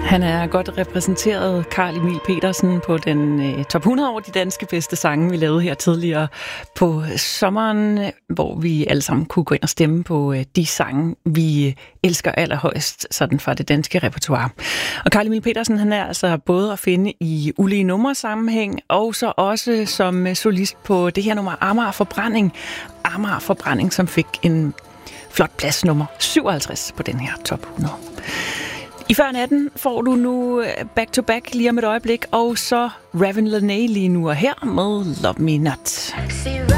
Han er godt repræsenteret, Carl Emil Petersen, på den top 100 over de danske bedste sange, vi lavede her tidligere på sommeren, hvor vi alle sammen kunne gå ind og stemme på de sange, vi elsker allerhøjst sådan fra det danske repertoire. Og Carl Emil Petersen, han er altså både at finde i ulige nummersammenhæng, og så også som solist på det her nummer Amager Forbrænding. Amager Forbrænding, som fik en flot plads nummer 57 på den her top 100. I før natten får du nu Back to Back lige om et øjeblik, og så Ravin Lenae lige nu og her med Love Me Not.